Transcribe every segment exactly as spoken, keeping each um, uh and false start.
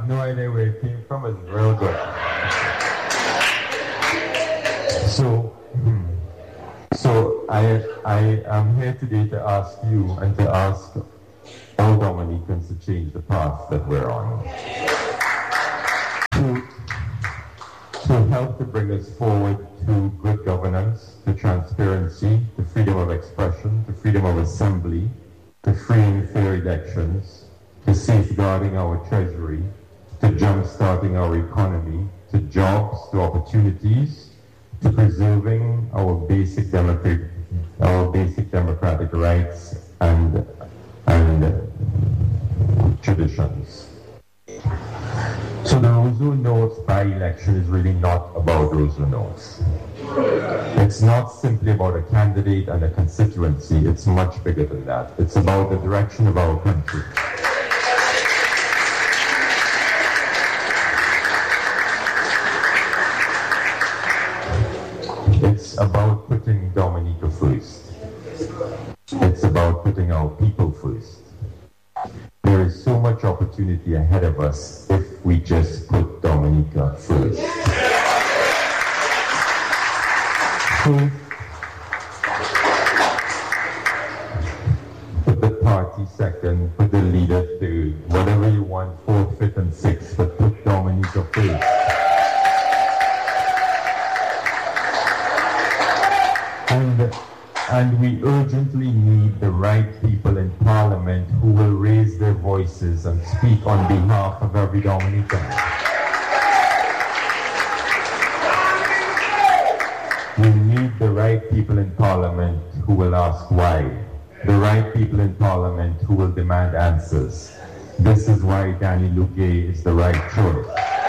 no idea where it came from. It's real good. So, so I, I am here today to ask you and to ask all Dominicans to change the path that we're on. To, to help to bring us forward to good governance, to transparency, to freedom of expression, to freedom of assembly, to free and fair elections, to safeguarding our treasury, to jump-starting our economy, to jobs, to opportunities, to preserving our basic democratic, our basic democratic rights and and traditions. So the Roseau North by-election is really not about Roseau North. It's not simply about a candidate and a constituency. It's much bigger than that. It's about the direction of our country. It's about putting Dominica first. It's about putting our people first. There is so much opportunity ahead of us if we just put Dominica first. So, put the party second, put the leader third, whatever you want, fourth, fifth, and sixth, but put Dominica first. And, and we urgently need the right people in Parliament who will raise their voices and speak on behalf of every Dominican. We need the right people in Parliament who will ask why. The right people in Parliament who will demand answers. This is why Danny Lugay is the right choice.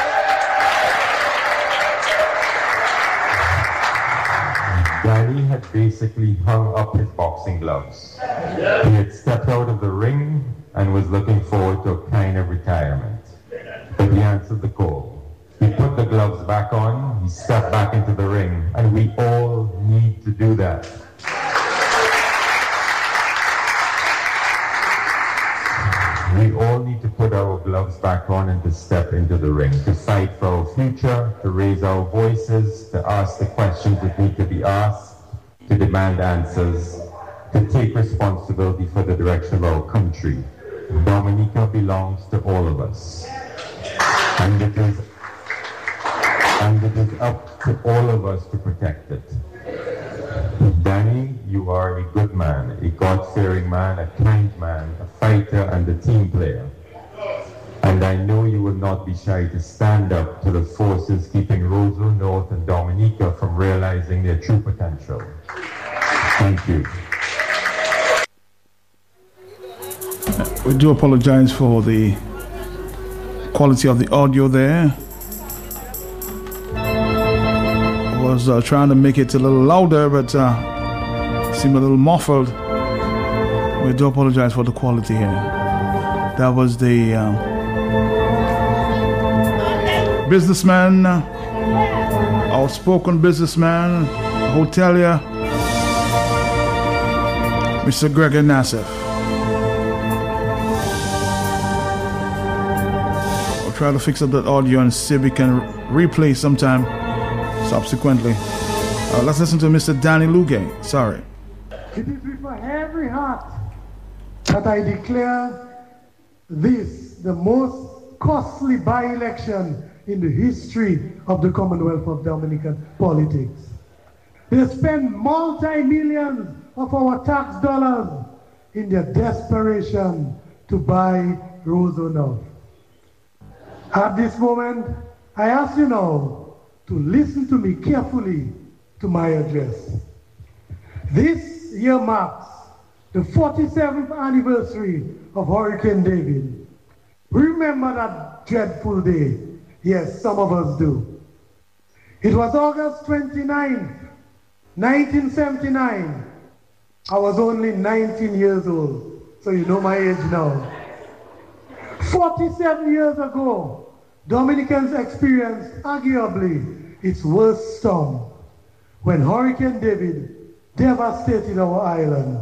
Danny had basically hung up his boxing gloves. He had stepped out of the ring and was looking forward to a kind of retirement. But he answered the call. He put the gloves back on, he stepped back into the ring, and we all need to do that. We all need to put our gloves back on and to step into the ring, to fight for our future, to raise our voices, to ask the questions that need to be asked, to demand answers, to take responsibility for the direction of our country. Dominica belongs to all of us. And it is, and it is up to all of us to protect it. Danny, you are a good man, a God-fearing man, a kind man, a fighter and a team player. And I know you will not be shy to stand up to the forces keeping Roseau North and Dominica from realizing their true potential. Thank you. We do apologize for the quality of the audio there. I was uh, trying to make it a little louder, but uh, seemed a little muffled. We do apologize for the quality here. That was the um, businessman, outspoken businessman, hotelier, Mister Gregor Nassif. We'll try to fix up that audio and see if we can replay sometime subsequently. Uh, let's listen to Mister Danny Lugay. Sorry. It is with a heavy heart that I declare this the most costly by-election in the history of the Commonwealth of Dominican politics. They spend multi-millions of our tax dollars in their desperation to buy Roseau North. At this moment, I ask you now to listen to me carefully to my address. This year marks the forty-seventh anniversary of Hurricane David. We remember that dreadful day. Yes, some of us do. It was August twenty-ninth, nineteen seventy-nine. I was only nineteen years old, so you know my age now. forty-seven years ago, Dominicans experienced arguably its worst storm when Hurricane David devastated our island.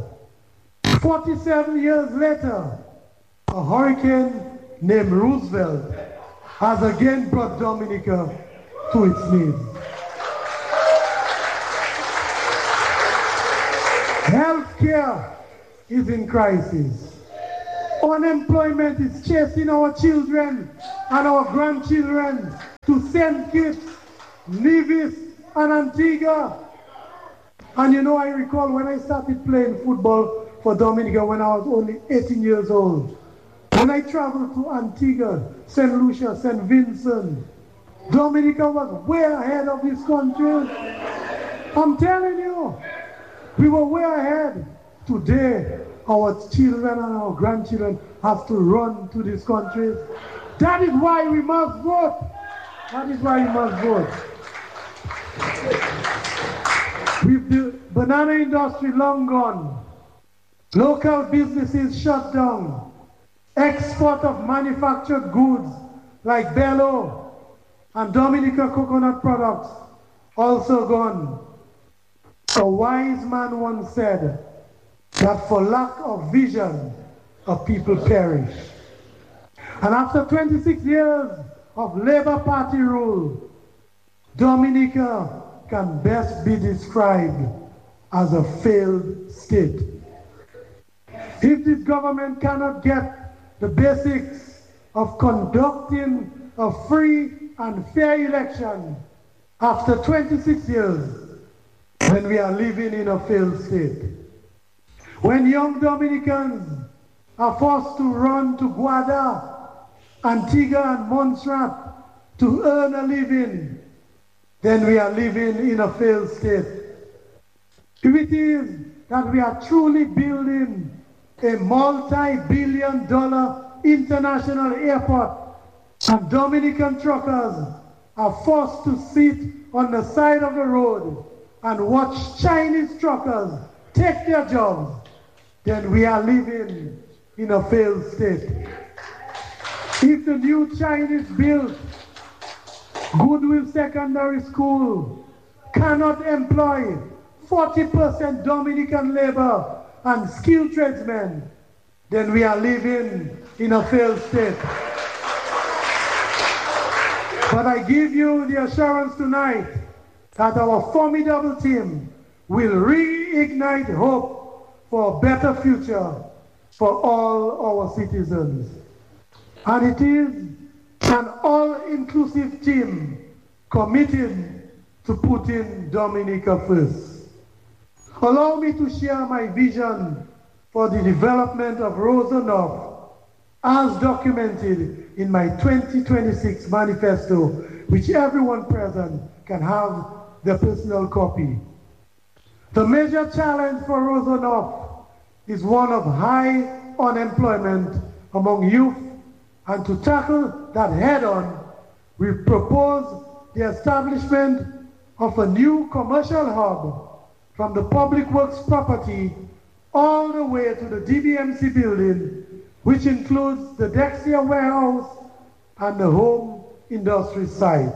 forty-seven years later, a hurricane named Roosevelt has again brought Dominica to its knees. Healthcare is in crisis. Unemployment is chasing our children and our grandchildren to Saint Kitts, Nevis, and Antigua. And you know, I recall when I started playing football for Dominica when I was only eighteen years old. When I traveled to Antigua, Saint Lucia, Saint Vincent, Dominica was way ahead of this country. I'm telling you, we were way ahead. Today, our children and our grandchildren have to run to these countries. That is why we must vote. That is why we must vote. With the banana industry long gone, local businesses shut down, export of manufactured goods like Bello and Dominica coconut products also gone. A wise man once said that for lack of vision, a people perish. And after twenty-six years of Labour Party rule, Dominica can best be described as a failed state. If this government cannot get the basics of conducting a free and fair election after twenty-six years, then we are living in a failed state. When young Dominicans are forced to run to Guada, Antigua, and Montserrat to earn a living, then we are living in a failed state. If it is that we are truly building a multi-billion dollar international airport and Dominican truckers are forced to sit on the side of the road and watch Chinese truckers take their jobs, then we are living in a failed state. If the new Chinese built Goodwill Secondary School cannot employ forty percent Dominican labor and skilled tradesmen, then we are living in a failed state. But I give you the assurance tonight that our formidable team will reignite hope for a better future for all our citizens. And it is an all-inclusive team committed to putting Dominica first. Allow me to share my vision for the development of Rosa North as documented in my twenty twenty-six manifesto, which everyone present can have their personal copy. The major challenge for Rosa North is one of high unemployment among youth, and to tackle that head-on, we propose the establishment of a new commercial hub from the Public Works property all the way to the D B M C building, which includes the Dexia warehouse and the home industry site.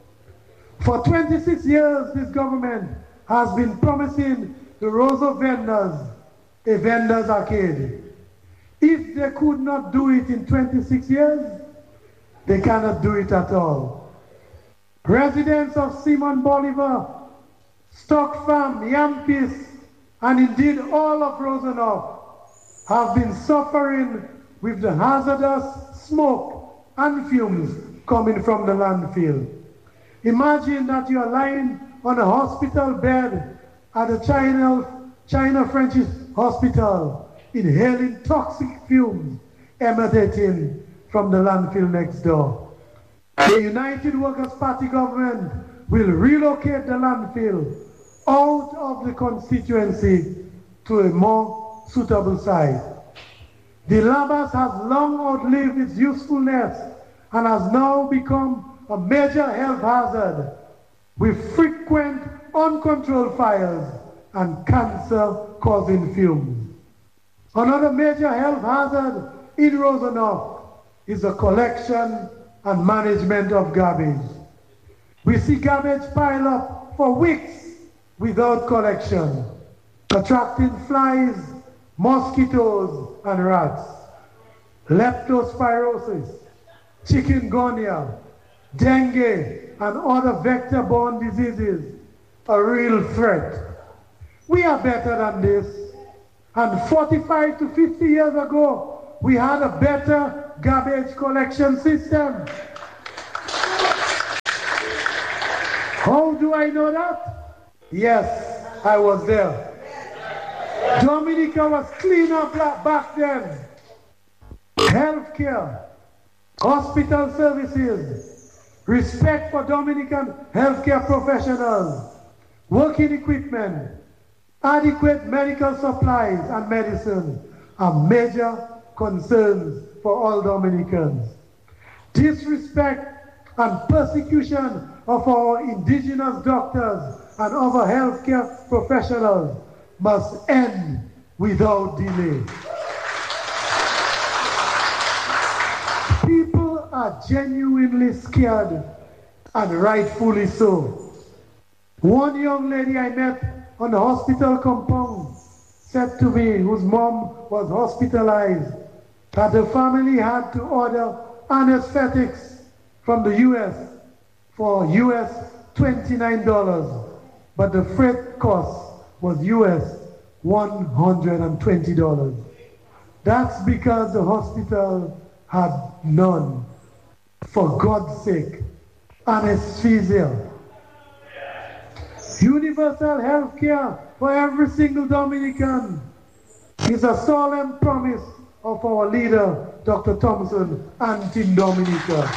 For twenty-six years, this government has been promising the Rosa vendors a vendors arcade. If they could not do it in twenty-six years, they cannot do it at all. Residents of Simon Bolivar, Stock Farm, Yampis, and indeed all of Rosa North have been suffering with the hazardous smoke and fumes coming from the landfill. Imagine that you are lying on a hospital bed at the China, China French Hospital, inhaling toxic fumes emanating from the landfill next door. The United Workers' Party government will relocate the landfill out of the constituency to a more suitable site. The Labas has long outlived its usefulness and has now become a major health hazard with frequent uncontrolled fires and cancer-causing fumes. Another major health hazard in Rosa North is the collection and management of garbage. We see garbage pile up for weeks without collection, attracting flies, mosquitoes, and rats. Leptospirosis, chikungunya, dengue, and other vector-borne diseases a real threat. We are better than this. And forty-five to fifty years ago, we had a better garbage collection system. How do I know that? Yes, I was there. Dominica was cleaner back then. Healthcare, hospital services, respect for Dominican healthcare professionals, working equipment, adequate medical supplies and medicine are major concerns for all Dominicans. Disrespect and persecution of our indigenous doctors and other healthcare professionals must end without delay. People are genuinely scared, and rightfully so. One young lady I met on the hospital compound said to me, whose mom was hospitalized, that the family had to order anesthetics from the U S for U S twenty-nine dollars, but the freight cost was U S one hundred twenty dollars. That's because the hospital had none, for God's sake, anesthesia. Universal health care for every single Dominican is a solemn promise of our leader, Doctor Thompson, and Team Dominica.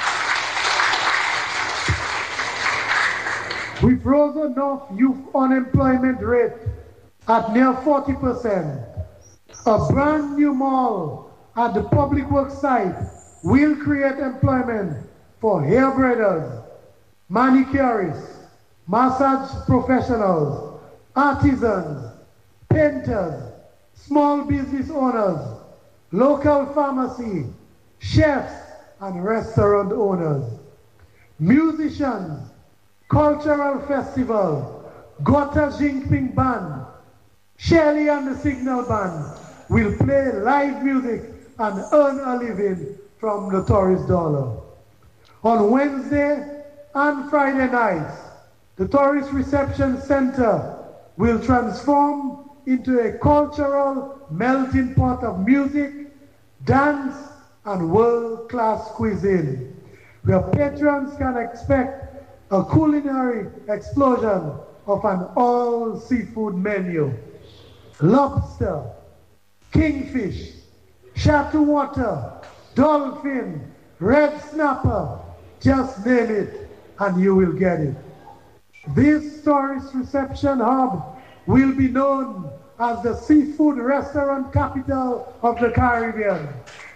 We've risen off youth unemployment rate at near forty percent. A brand new mall at the public works site will create employment for hairdressers, manicurists, massage professionals, artisans, painters, small business owners, local pharmacy, chefs, and restaurant owners, musicians, cultural festival, Gota Jinping Band, Shirley and the Signal Band will play live music and earn a living from the tourist dollar. On Wednesday and Friday nights, the Tourist Reception Center will transform into a cultural melting pot of music, dance, and world-class cuisine, where patrons can expect a culinary explosion of an all-seafood menu. Lobster, kingfish, shatter water, dolphin, red snapper, just name it and you will get it. This tourist reception hub will be known as the seafood restaurant capital of the Caribbean.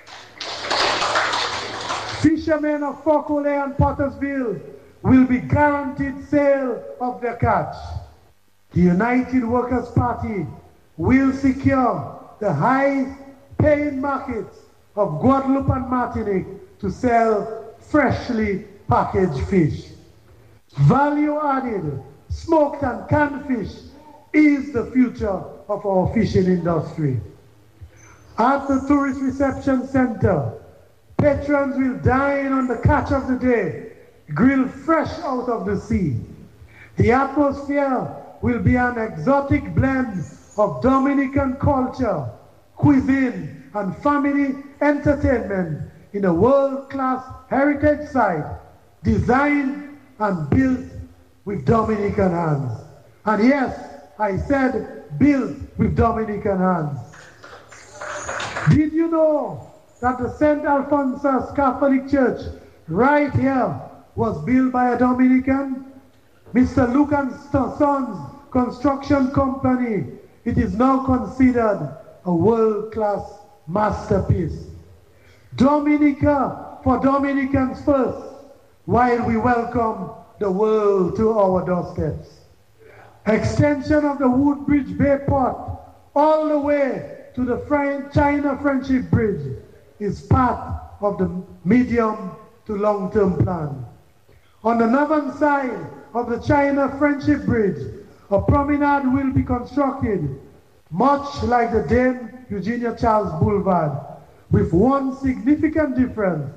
Fishermen of Focole and Pottersville will be guaranteed sale of their catch. The United Workers' Party will secure the high-paying markets of Guadeloupe and Martinique to sell freshly packaged fish. Value-added, smoked and canned fish is the future of our fishing industry. At the Tourist Reception Center, patrons will dine on the catch of the day, grilled fresh out of the sea. The atmosphere will be an exotic blend of Dominican culture, cuisine, and family entertainment in a world-class heritage site designed and built with Dominican hands. And yes, I said built with Dominican hands. Did you know that the Saint Alphonsus Catholic Church right here was built by a Dominican? Mister Luke and Sons Construction Company. It is now considered a world-class masterpiece. Dominica for Dominicans first, while we welcome the world to our doorsteps. Extension of the Woodbridge Bay Port all the way to the China Friendship Bridge is part of the medium to long-term plan. On the northern side of the China Friendship Bridge, a promenade will be constructed, much like the Dame Eugenia Charles Boulevard, with one significant difference.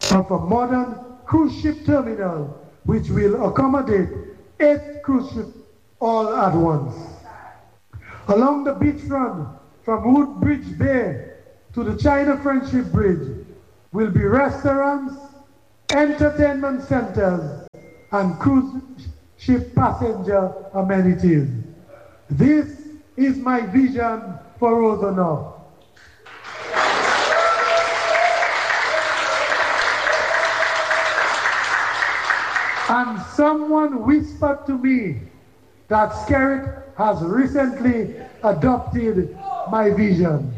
of a modern cruise ship terminal which will accommodate eight cruise ships all at once. Along the beachfront from Woodbridge Bay to the China Friendship Bridge will be restaurants, entertainment centers, and cruise ship passenger amenities. This is my vision for Roseau North. And someone whispered to me that Skerrit has recently adopted my vision.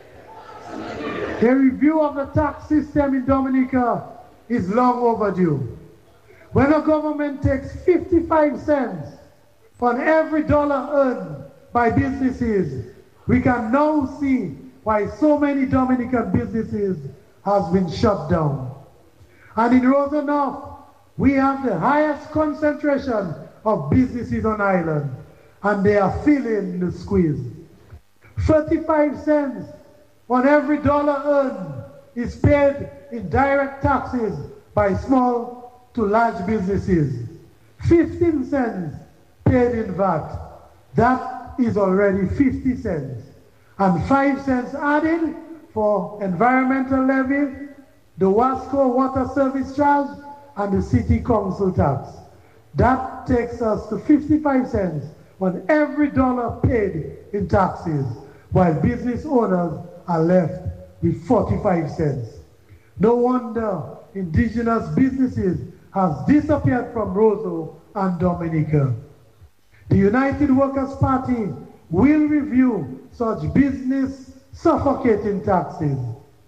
A review of the tax system in Dominica is long overdue. When a government takes fifty-five cents on every dollar earned by businesses, we can now see why so many Dominican businesses have been shut down. And in Roseau North, we have the highest concentration of businesses on island, and they are feeling the squeeze. thirty-five cents on every dollar earned is paid in direct taxes by small to large businesses. fifteen cents paid in V A T. That is already fifty cents. And five cents added for environmental levy, the Wasco water service charge, and the city council tax. That takes us to fifty-five cents on every dollar paid in taxes, while business owners are left with forty-five cents. No wonder indigenous businesses have disappeared from Roseau and Dominica. The United Workers' Party will review such business suffocating taxes.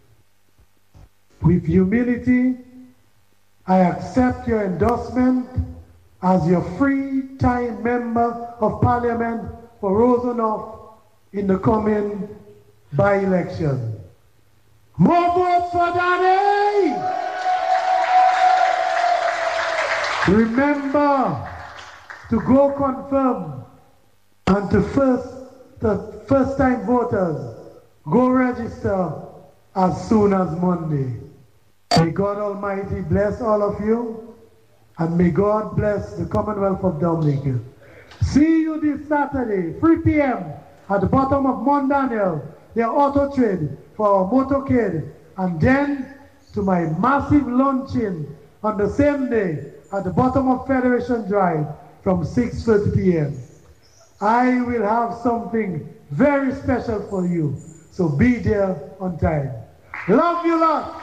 With humility, I accept your endorsement as your free-time member of Parliament for Roseau North in the coming by-election. More votes for Danny! Remember to go confirm, and to first, the first-time voters, go register as soon as Monday. May God Almighty bless all of you, and may God bless the Commonwealth of Dominica. See you this Saturday, three p m at the bottom of Mount Daniel, their auto trade for our motorcade, and then to my massive launching on the same day at the bottom of Federation Drive from six thirty p m I will have something very special for you, so be there on time. Love you lot.